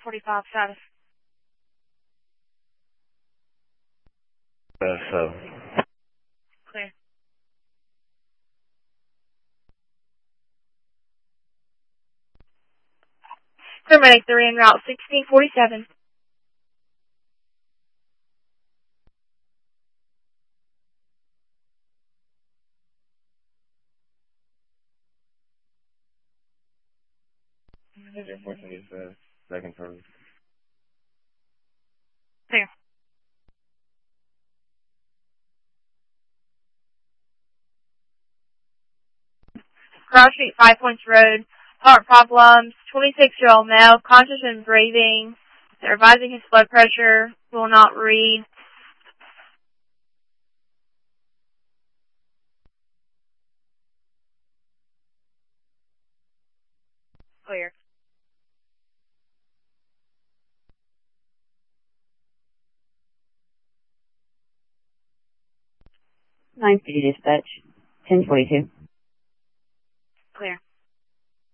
1045 status. So. Clear. Paramedic 3 en route 1647. Unfortunately, it's second service. Clear. Cross Street, 5 Points Road. Heart problems. 26-year-old male, conscious and breathing. They're advising his blood pressure. Will not read. Clear. 950 dispatch, 1042.